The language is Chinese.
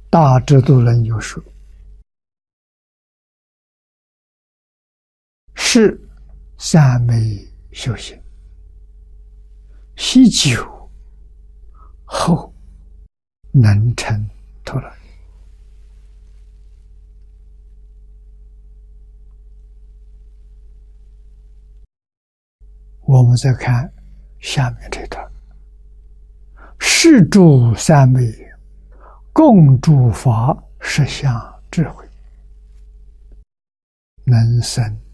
大智度论有说，是三昧修行，习久后能成陀罗尼。我们再看下面这段：是诸三昧，共诸法实相智慧，能生